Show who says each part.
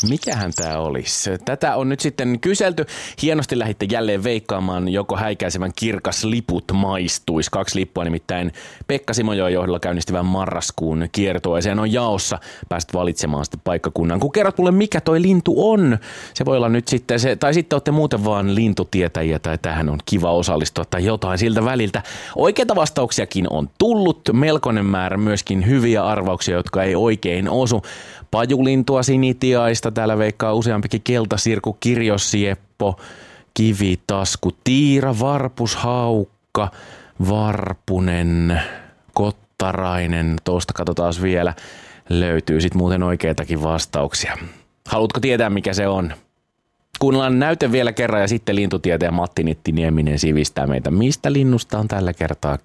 Speaker 1: Mikähän tää olisi? Tätä on nyt sitten kyselty. Hienosti lähditte jälleen veikkaamaan, joko häikäisevän kirkas liput maistuisi. 2 lippua nimittäin Pekka Simojoen johdolla käynnistyvän marraskuun kiertueeseen on jaossa. Pääset valitsemaan sitten paikkakunnan. Kun kerrot mulle, mikä toi lintu on, se voi olla nyt sitten se, tai sitten olette muuten vaan lintutietäjiä, tai tähän on kiva osallistua tai jotain siltä väliltä. Oikeita vastauksiakin on tullut. Melkoinen määrä myöskin hyviä arvauksia, jotka ei oikein osu. Pajulintua, sinitiaista, täällä veikkaa useampikin keltasirku, kirjosieppo, kivitasku, tiira, varpus, haukka, varpunen, kottarainen. Tuosta katsotaan vielä. Löytyy sitten muuten oikeitakin vastauksia. Haluatko tietää, mikä se on? Kuunnellaan näyte vielä kerran ja sitten lintutietäjä Matti Nitti Nieminen sivistää meitä. Mistä linnusta on tällä kertaa